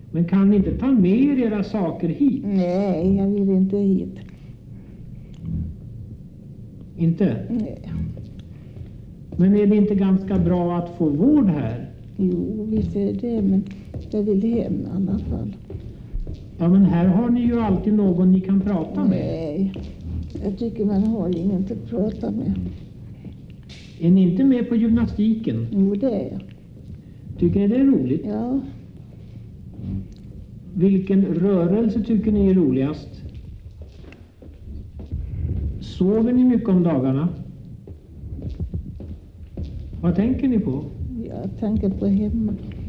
Men kan ni inte ta med er era saker hit? Nej, jag vill inte hit. Inte? Nej. Men är det inte ganska bra att få vård här? Jo, visst är det, men jag vill hem i alla fall. Ja, men här har ni ju alltid någon ni kan prata med. Nej, jag tycker man har ingen att prata med. Är ni inte med på gymnastiken? Jo, det är jag. Tycker ni det är roligt? Ja, Vilken rörelse tycker ni är roligast? Sover ni mycket om dagarna? Vad tänker ni på? jag tänker på hemma.